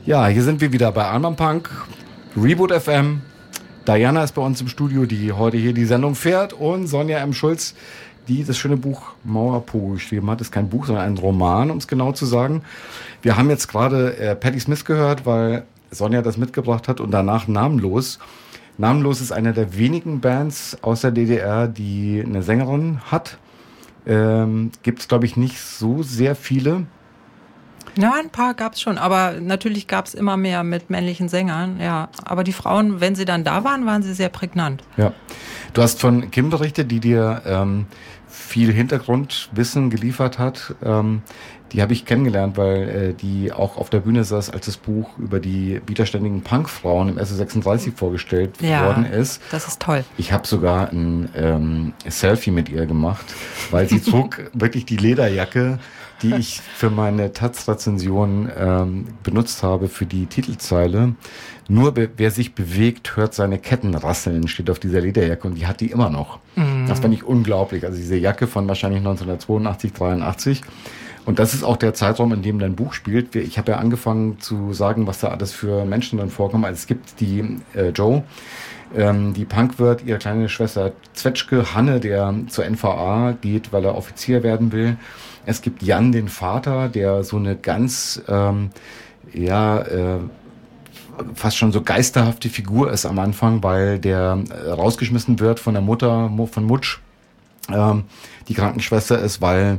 Ja, hier sind wir wieder bei Alman Punk, Reboot FM. Diana ist bei uns im Studio, die heute hier die Sendung fährt, und Sonja M. Schulz, die das schöne Buch Mauerpo geschrieben hat. Das ist kein Buch, sondern ein Roman, um es genau zu sagen. Wir haben jetzt gerade Patti Smith gehört, weil Sonja das mitgebracht hat, und danach Namenlos. Namenlos ist eine der wenigen Bands aus der DDR, die eine Sängerin hat. Gibt es, glaube ich, nicht so sehr viele. Ja, ein paar gab's schon, aber natürlich gab's immer mehr mit männlichen Sängern, ja. Aber die Frauen, wenn sie dann da waren, waren sie sehr prägnant. Ja. Du hast von Kim berichtet, die dir viel Hintergrundwissen geliefert hat. Die habe ich kennengelernt, weil die auch auf der Bühne saß, als das Buch über die widerständigen Punkfrauen im SO36 vorgestellt worden ist. Das ist toll. Ich habe sogar ein Selfie mit ihr gemacht, weil sie trug wirklich die Lederjacke, die ich für meine Taz-Rezension benutzt habe für die Titelzeile. Nur wer sich bewegt, hört seine Ketten rasseln, steht auf dieser Lederjacke, und die hat die immer noch. Mhm. Das fand ich unglaublich. Also diese Jacke von wahrscheinlich 1982, 83. Und das ist auch der Zeitraum, in dem dein Buch spielt. Ich habe ja angefangen zu sagen, was da alles für Menschen dann vorkommen. Also es gibt die Joe, die Punk wird, ihre kleine Schwester Zwetschge, Hanne, der zur NVA geht, weil er Offizier werden will. Es gibt Jan, den Vater, der so eine ganz, fast schon so geisterhafte Figur ist am Anfang, weil der rausgeschmissen wird von der Mutter, von Mutsch, die Krankenschwester ist, weil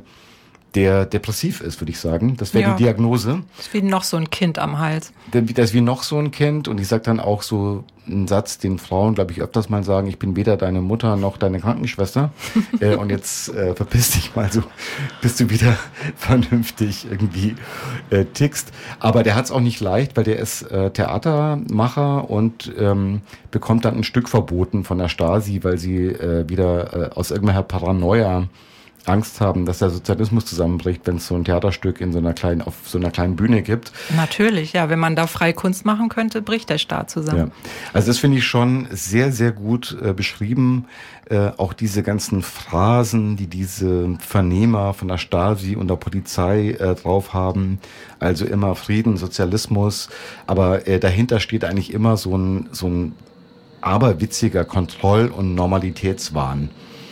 der depressiv ist, würde ich sagen. Das wäre die Diagnose. Das ist wie noch so ein Kind am Hals. Das ist wie noch so ein Kind. Und ich sage dann auch so einen Satz, den Frauen, glaube ich, öfters mal sagen: Ich bin weder deine Mutter noch deine Krankenschwester. Und jetzt verpiss dich mal, so, bis du wieder vernünftig irgendwie tickst. Aber der hat es auch nicht leicht, weil der ist Theatermacher und bekommt dann ein Stück verboten von der Stasi, weil sie wieder aus irgendeiner Paranoia Angst haben, dass der Sozialismus zusammenbricht, wenn es so ein Theaterstück auf so einer kleinen Bühne gibt. Natürlich, ja. Wenn man da frei Kunst machen könnte, bricht der Staat zusammen. Ja. Also das finde ich schon sehr, sehr gut beschrieben. Auch diese ganzen Phrasen, die diese Vernehmer von der Stasi und der Polizei drauf haben. Also immer Frieden, Sozialismus. Aber dahinter steht eigentlich immer so ein aberwitziger Kontroll- und Normalitätswahn.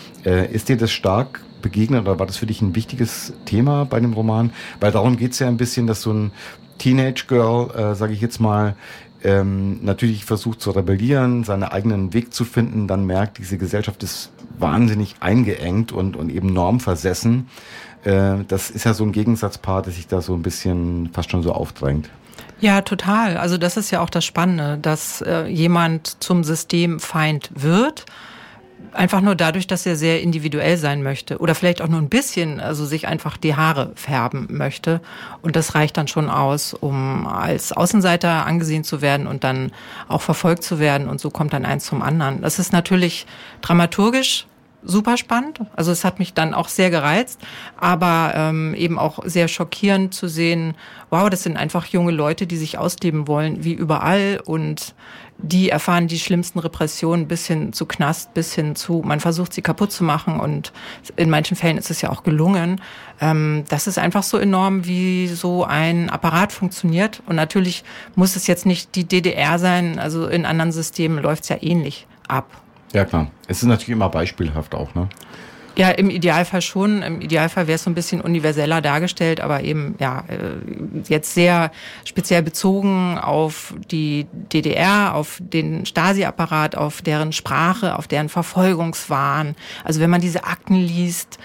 Ist dir das stark begegnet, oder war das für dich ein wichtiges Thema bei dem Roman? Weil darum geht's ja ein bisschen, dass so ein Teenage-Girl, sage ich jetzt mal, natürlich versucht zu rebellieren, seinen eigenen Weg zu finden, dann merkt, diese Gesellschaft ist wahnsinnig eingeengt und eben normversessen. Das ist ja so ein Gegensatzpaar, das sich da so ein bisschen fast schon so aufdrängt. Ja, total. Also das ist ja auch das Spannende, dass jemand zum Systemfeind wird, einfach nur dadurch, dass er sehr individuell sein möchte oder vielleicht auch nur ein bisschen, also sich einfach die Haare färben möchte. Und das reicht dann schon aus, um als Außenseiter angesehen zu werden und dann auch verfolgt zu werden. Und so kommt dann eins zum anderen. Das ist natürlich dramaturgisch super spannend. Also es hat mich dann auch sehr gereizt, aber eben auch sehr schockierend zu sehen, wow, das sind einfach junge Leute, die sich ausleben wollen, wie überall, und die erfahren die schlimmsten Repressionen bis hin zu Knast, bis hin zu, man versucht sie kaputt zu machen, und in manchen Fällen ist es ja auch gelungen. Das ist einfach so enorm, wie so ein Apparat funktioniert, und natürlich muss es jetzt nicht die DDR sein, also in anderen Systemen läuft es ja ähnlich ab. Ja, klar. Es ist natürlich immer beispielhaft auch, ne? Ja, im Idealfall schon. Im Idealfall wäre es so ein bisschen universeller dargestellt, aber eben, ja, jetzt sehr speziell bezogen auf die DDR, auf den Stasi-Apparat, auf deren Sprache, auf deren Verfolgungswahn. Also wenn man diese Akten liest,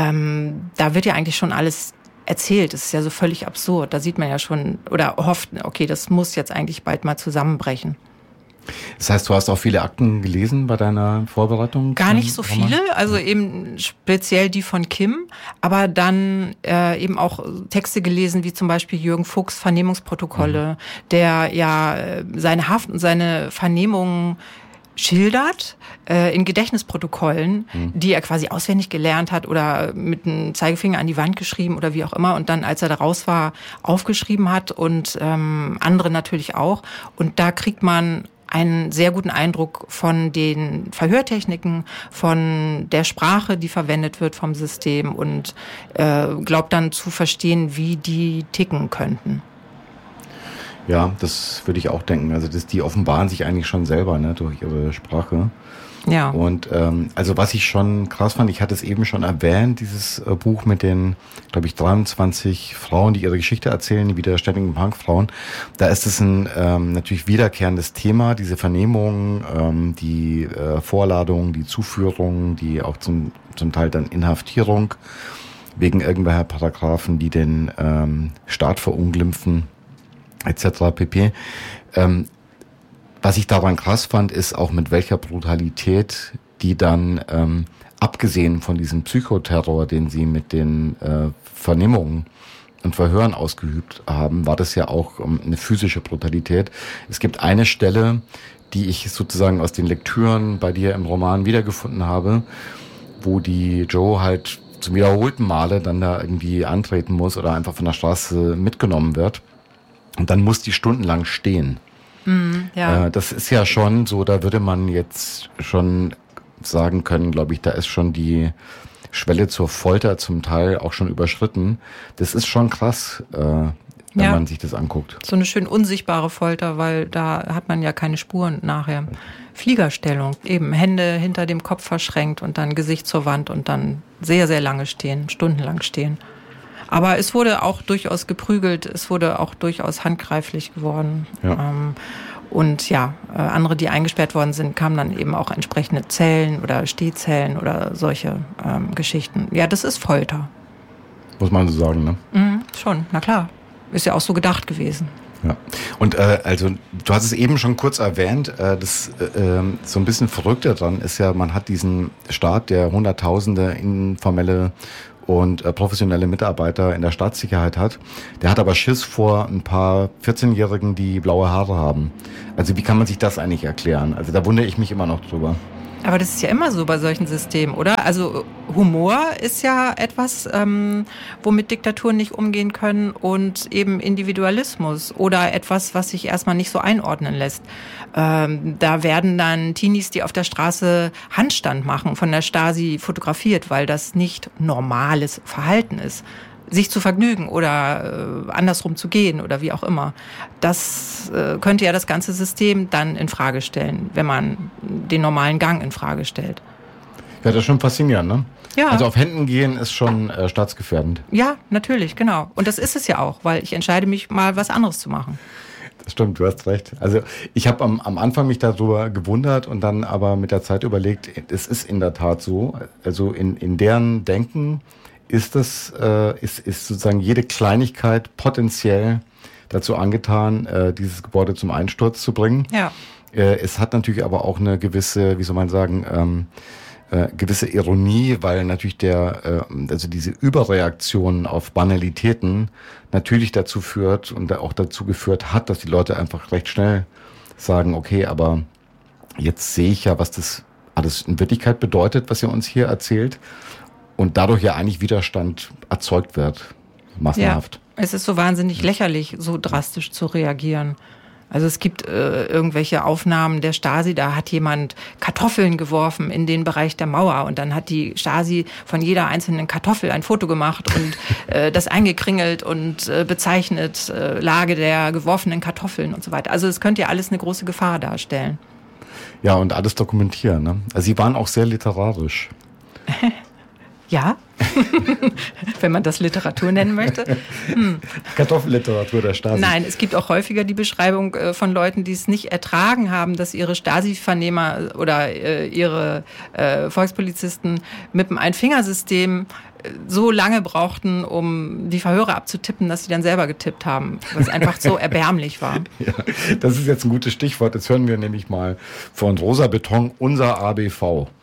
da wird ja eigentlich schon alles erzählt. Das ist ja so völlig absurd. Da sieht man ja schon, oder hofft, okay, das muss jetzt eigentlich bald mal zusammenbrechen. Das heißt, du hast auch viele Akten gelesen bei deiner Vorbereitung? Gar nicht so viele, also eben speziell die von Kim, aber dann eben auch Texte gelesen, wie zum Beispiel Jürgen Fuchs Vernehmungsprotokolle, der ja seine Haft und seine Vernehmungen schildert in Gedächtnisprotokollen, die er quasi auswendig gelernt hat oder mit einem Zeigefinger an die Wand geschrieben oder wie auch immer, und dann, als er da raus war, aufgeschrieben hat, und andere natürlich auch. Und da kriegt man einen sehr guten Eindruck von den Verhörtechniken, von der Sprache, die verwendet wird vom System, und glaubt dann zu verstehen, wie die ticken könnten. Ja, das würde ich auch denken. Also die offenbaren sich eigentlich schon selber, ne, durch ihre Sprache. Ja. Und also was ich schon krass fand, ich hatte es eben schon erwähnt, dieses Buch mit den, glaube ich, 23 Frauen, die ihre Geschichte erzählen, die widerständigen Punkfrauen. Da ist es ein natürlich wiederkehrendes Thema, diese Vernehmungen, die Vorladung, die Zuführung, die auch zum Teil dann Inhaftierung wegen irgendwelcher Paragraphen, die den Staat verunglimpfen, etc. pp. Was ich daran krass fand, ist auch mit welcher Brutalität die dann, abgesehen von diesem Psychoterror, den sie mit den Vernehmungen und Verhören ausgeübt haben, war das ja auch eine physische Brutalität. Es gibt eine Stelle, die ich sozusagen aus den Lektüren bei dir im Roman wiedergefunden habe, wo die Joe halt zum wiederholten Male dann da irgendwie antreten muss oder einfach von der Straße mitgenommen wird. Und dann muss die stundenlang stehen. Ja. Das ist ja schon so, da würde man jetzt schon sagen können, glaube ich, da ist schon die Schwelle zur Folter zum Teil auch schon überschritten. Das ist schon krass, wenn man sich das anguckt. So eine schön unsichtbare Folter, weil da hat man ja keine Spuren nachher. Fliegerstellung, eben Hände hinter dem Kopf verschränkt und dann Gesicht zur Wand und dann sehr, sehr lange stehen, stundenlang stehen. Aber es wurde auch durchaus geprügelt, es wurde auch durchaus handgreiflich geworden. Ja. Und ja, andere, die eingesperrt worden sind, kamen dann eben auch entsprechende Zellen oder Stehzellen oder solche Geschichten. Ja, das ist Folter. Muss man so sagen, ne? Schon, na klar. Ist ja auch so gedacht gewesen. Ja. Und also du hast es eben schon kurz erwähnt, das so ein bisschen Verrückte daran ist ja, man hat diesen Staat, der Hunderttausende informelle und professionelle Mitarbeiter in der Staatssicherheit hat. Der hat aber Schiss vor ein paar 14-Jährigen, die blaue Haare haben. Also wie kann man sich das eigentlich erklären? Also da wundere ich mich immer noch drüber. Aber das ist ja immer so bei solchen Systemen, oder? Also Humor ist ja etwas, womit Diktaturen nicht umgehen können und eben Individualismus oder etwas, was sich erstmal nicht so einordnen lässt. Da werden dann Teenies, die auf der Straße Handstand machen, von der Stasi fotografiert, weil das nicht normales Verhalten ist. Sich zu vergnügen oder andersrum zu gehen oder wie auch immer. Das könnte ja das ganze System dann in Frage stellen, wenn man den normalen Gang in Frage stellt. Ja, das ist schon faszinierend, ne? Ja. Also auf Händen gehen ist schon staatsgefährdend. Ja, natürlich, genau. Und das ist es ja auch, weil ich entscheide mich mal, was anderes zu machen. Das stimmt, du hast recht. Also ich habe am Anfang mich darüber gewundert und dann aber mit der Zeit überlegt, es ist in der Tat so. Also in deren Denken ist sozusagen jede Kleinigkeit potenziell dazu angetan, dieses Gebäude zum Einsturz zu bringen. Ja. Es hat natürlich aber auch eine gewisse, wie soll man sagen, gewisse Ironie, weil natürlich also diese Überreaktion auf Banalitäten natürlich dazu führt und auch dazu geführt hat, dass die Leute einfach recht schnell sagen, okay, aber jetzt sehe ich ja, was das alles in Wirklichkeit bedeutet, was ihr uns hier erzählt. Und dadurch ja eigentlich Widerstand erzeugt wird, massenhaft. Ja, es ist so wahnsinnig lächerlich, so drastisch zu reagieren. Also es gibt irgendwelche Aufnahmen der Stasi, da hat jemand Kartoffeln geworfen in den Bereich der Mauer und dann hat die Stasi von jeder einzelnen Kartoffel ein Foto gemacht und das eingekringelt und bezeichnet, Lage der geworfenen Kartoffeln und so weiter. Also es könnte ja alles eine große Gefahr darstellen. Ja, und alles dokumentieren, ne? Also sie waren auch sehr literarisch. Ja, wenn man das Literatur nennen möchte. Kartoffelliteratur der Stasi. Nein, es gibt auch häufiger die Beschreibung von Leuten, die es nicht ertragen haben, dass ihre Stasi-Vernehmer oder ihre Volkspolizisten mit dem Einfingersystem so lange brauchten, um die Verhöre abzutippen, dass sie dann selber getippt haben, weil es einfach so erbärmlich war. Ja, das ist jetzt ein gutes Stichwort. Jetzt hören wir nämlich mal von Rosa Beton, unser ABV.